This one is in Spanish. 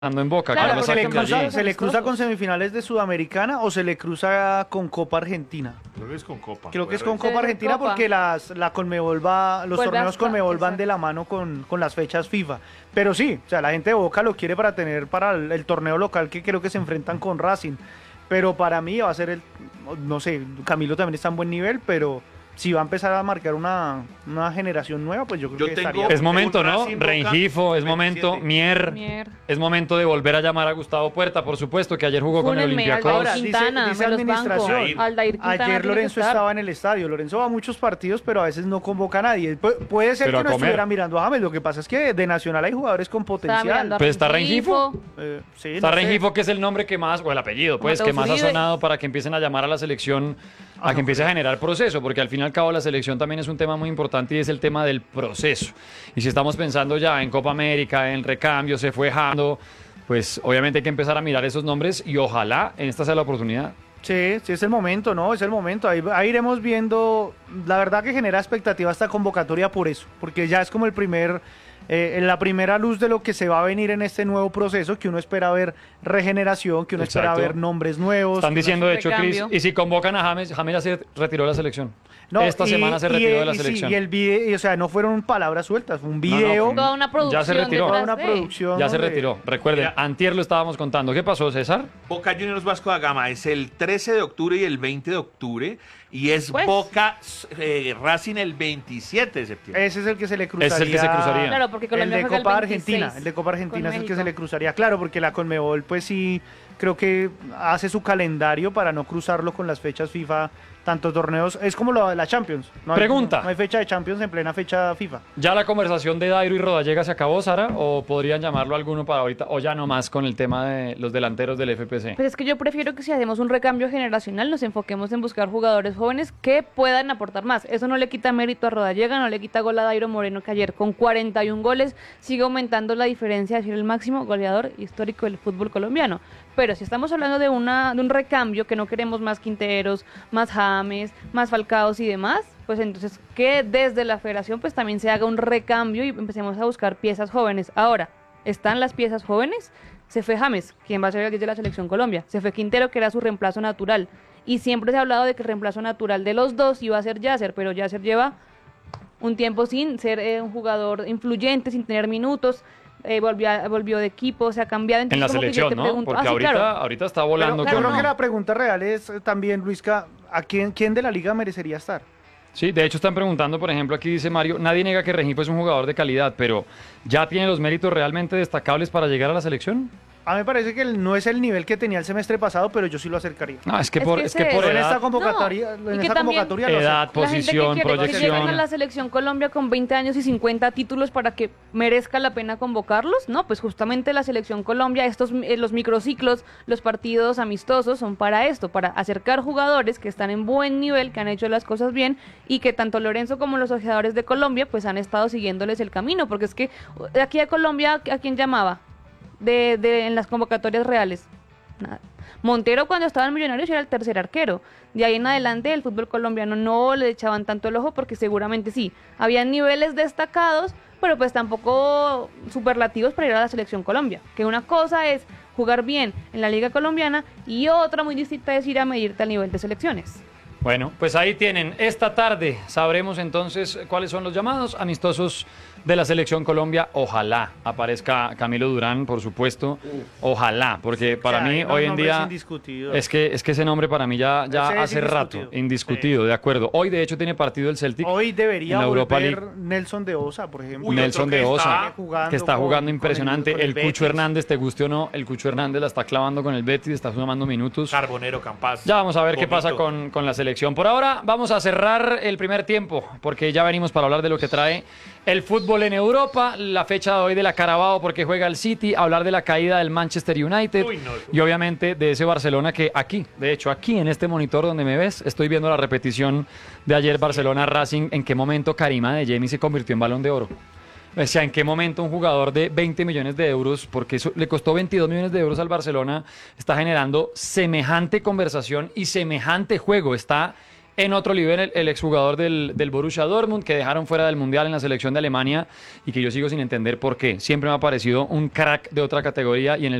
en Boca. Claro, que lo porque saquen de allí. se le cruza con semifinales de Sudamericana o se le cruza con Copa Argentina. Creo que es con Copa. Creo que es con Debe Copa ser Argentina Copa. porque la Conmebol va, los Vuelve torneos hasta- Conmebol van exacto. de la mano con las fechas FIFA. Pero sí, o sea, la gente de Boca lo quiere para tener para el torneo local que creo que se enfrentan con Racing. Pero para mí va a ser no sé, Camilo también está en buen nivel, pero si va a empezar a marcar una generación nueva, pues yo creo Yo que tengo- estaría... Es momento, Un ¿no? Racing Boca Rengifo, es momento. 27. Mier. Es momento de volver a llamar a Gustavo Puerta, por supuesto, que ayer jugó con el Fúnenme, Olympiacos. Ahora, Aldair dice Quintana, dice me los banco. administración. Aldair Quintana tiene Ayer que Lorenzo estar. estaba en el estadio. Lorenzo va a muchos partidos, pero a veces no convoca a nadie. Puede ser Pero que a no comer. estuviera mirando a James. Lo que pasa es que de Nacional hay jugadores con Estaba potencial. mirando a Pues está Rengifo. Sí, Está no sé. Rengifo, que es el nombre que más, o el apellido, pues, Mateus que más ha Uribe. sonado para que empiecen a llamar a la selección, a que empiece a generar proceso, porque al fin y al cabo la selección también es un tema muy importante y es el tema del proceso. Y si estamos pensando ya en Copa América, en recambio, se fue Jando, pues obviamente hay que empezar a mirar esos nombres y ojalá esta sea la oportunidad. Sí, sí, es el momento, ¿no? Es el momento. Ahí iremos viendo. La verdad que genera expectativa esta convocatoria por eso, porque ya es como la primera luz de lo que se va a venir en este nuevo proceso, que uno espera ver regeneración, que uno espera Exacto. ver nombres nuevos. Están diciendo, de hecho, Cris, recambio. y si convocan a James, James ya se retiró de la selección. No, Esta semana se retiró de la sí, selección. y el video, o sea, no fueron palabras sueltas, fue un video. fue- Toda una producción. Ya se retiró. Toda detrás una de. producción. Ya se donde- retiró. Recuerden, Mira. antier lo estábamos contando. ¿Qué pasó, César? Boca Juniors Vasco da Gama es el 13 de octubre y el 20 de octubre. Y es Pues. Boca Racing el 27 de septiembre. Ese es el que se le cruzaría. Ese es el que se cruzaría. Claro, porque El Colombia de juega el Copa 26 Argentina. El de Copa Argentina con es el que se México. le cruzaría. Claro, porque la Conmebol, pues sí, creo que hace su calendario para no cruzarlo con las fechas FIFA, tantos torneos. Es como la Champions. No hay- Pregunta. No hay fecha de Champions en plena fecha FIFA. ¿Ya la conversación de Dairo y Rodallega se acabó, Sara? ¿O podrían llamarlo alguno para ahorita? ¿O ya no más con el tema de los delanteros del FPC? Pues es que yo prefiero que si hacemos un recambio generacional nos enfoquemos en buscar jugadores jóvenes que puedan aportar más. Eso no le quita mérito a Rodallega, no le quita gol a Dairo Moreno, que ayer con 41 goles sigue aumentando la diferencia de ser el máximo goleador histórico del fútbol colombiano. Pero si estamos hablando de un recambio, que no queremos más Quinteros, más James, más Falcaos y demás, pues entonces que desde la federación pues también se haga un recambio y empecemos a buscar piezas jóvenes. Ahora, ¿están las piezas jóvenes? Se fue James, quien va a ser el 10 de la Selección Colombia. Se fue Quintero, que era su reemplazo natural. Y siempre se ha hablado de que el reemplazo natural de los dos iba a ser Yasser, pero Yasser lleva un tiempo sin ser un jugador influyente, sin tener minutos. Volvió de equipo, se ha cambiado. En Entonces, la como que yo selección, te ¿no? pregunto- Porque sí, ahorita, claro. ahorita está Pero volando yo claro, creo con... que la pregunta real es también, Luisca, ¿quién de la liga merecería estar? Sí, de hecho están preguntando, por ejemplo, aquí dice Mario, nadie niega que Rengifo es un jugador de calidad, pero ¿ya tiene los méritos realmente destacables para llegar a la selección? A mí me parece que no es el nivel que tenía el semestre pasado, pero yo sí lo acercaría. No, es que Es por, que es que ese por es. En esta edad, convocatoria, No, y en que esta también- convocatoria lo edad, acerco. La gente que posición, quiere que proyección. lleguen a la selección Colombia con 20 años y 50 títulos para que merezca la pena convocarlos, no, pues justamente la selección Colombia, los microciclos, los partidos amistosos son para esto, para acercar jugadores que están en buen nivel, que han hecho las cosas bien y que tanto Lorenzo como los ojeadores de Colombia pues han estado siguiéndoles el camino, porque es que de aquí a Colombia, ¿a quién llamaba? En las convocatorias reales. Nada. Montero cuando estaba en Millonarios era el tercer arquero. De ahí en adelante el fútbol colombiano no le echaban tanto el ojo porque seguramente sí, habían niveles destacados, pero pues tampoco superlativos para ir a la selección Colombia. Que una cosa es jugar bien en la liga colombiana y otra muy distinta es ir a medirte al nivel de selecciones. Bueno, pues ahí tienen. Esta tarde sabremos entonces cuáles son los llamados amistosos de la Selección Colombia. Ojalá aparezca Camilo Durán, por supuesto. Ojalá, porque para O sea, mí hay unos hoy en nombres día indiscutidos. es que ese nombre para mí ya Ese es hace rato indiscutido. indiscutido, de acuerdo. Hoy de hecho tiene partido el Celtic. Hoy debería en la Europa volver League. Nelson de Osa, por ejemplo. Uy, Nelson otro de que Osa, está que está jugando con impresionante. con El Cucho Betis. Hernández, te guste o no, el Cucho Hernández la está clavando con el Betis, está sumando minutos. Carbonero, Campas. Ya vamos a ver qué Gomito. pasa con la selección. Por ahora vamos a cerrar el primer tiempo, porque ya venimos para hablar de lo que trae el fútbol en Europa, la fecha de hoy de la Carabao porque juega el City, hablar de la caída del Manchester United Uy, no. y obviamente de ese Barcelona que aquí, de hecho aquí en este monitor donde me ves, estoy viendo la repetición de ayer Barcelona Racing, en qué momento Karima Adeyemi se convirtió en Balón de Oro. O sea, ¿en qué momento un jugador de 20 millones de euros, porque eso le costó 22 millones de euros al Barcelona, está generando semejante conversación y semejante juego? Está En otro nivel, el exjugador del Borussia Dortmund, que dejaron fuera del Mundial en la selección de Alemania y que yo sigo sin entender por qué. Siempre me ha parecido un crack de otra categoría y en el